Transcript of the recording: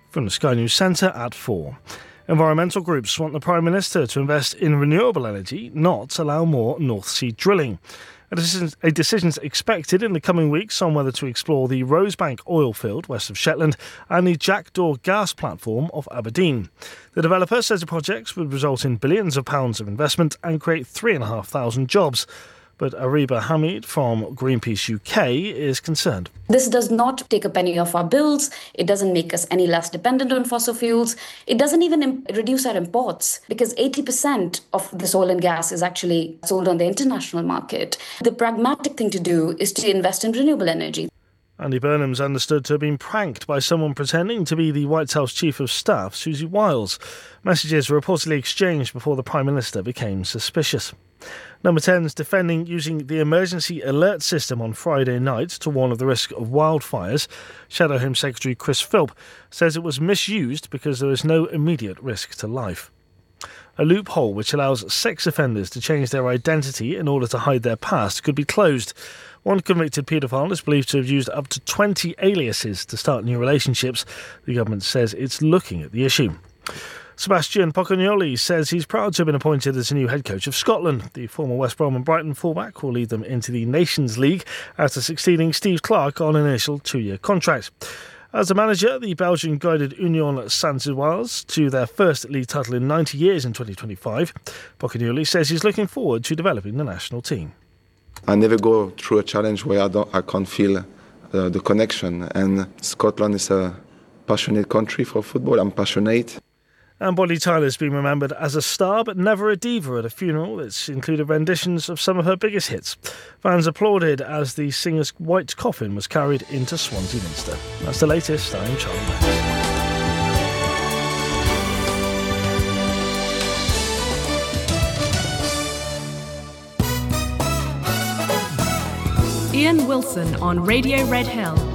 From the Sky News Centre at 4. Environmental groups want the Prime Minister to invest in renewable energy, not allow more North Sea drilling. A decision is expected in the coming weeks on whether to explore the Rosebank oil field west of Shetland and the Jackdaw gas platform of Aberdeen. The developer says the projects would result in billions of pounds of investment and create 3,500 jobs. But Ariba Hamid from Greenpeace UK is concerned. This does not take a penny off our bills. It doesn't make us any less dependent on fossil fuels. It doesn't even reduce our imports because 80% of this oil and gas is actually sold on the international market. The pragmatic thing to do is to invest in renewable energy. Andy Burnham's understood to have been pranked by someone pretending to be the White House Chief of Staff, Susie Wiles. Messages were reportedly exchanged before the Prime Minister became suspicious. Number 10's defending using the emergency alert system on Friday night to warn of the risk of wildfires. Shadow Home Secretary Chris Philp says it was misused because there is no immediate risk to life. A loophole which allows sex offenders to change their identity in order to hide their past could be closed. One convicted paedophile is believed to have used up to 20 aliases to start new relationships. The government says it's looking at the issue. Sebastian Pocognoli says he's proud to have been appointed as the new head coach of Scotland. The former West Brom and Brighton fullback will lead them into the Nations League after succeeding Steve Clarke on an initial 2-year contract. As a manager, the Belgian guided Union Saint-Gilloise to their first league title in 90 years in 2025. Pocognoli says he's looking forward to developing the national team. I never go through a challenge where I can't feel the connection. And Scotland is a passionate country for football. I'm passionate. And Bonnie Tyler's been remembered as a star but never a diva at a funeral that's included renditions of some of her biggest hits. Fans applauded as the singer's white coffin was carried into Swansea Minster. That's the latest. I'm Charlie Max. Ian Wilson on Radio Red Hill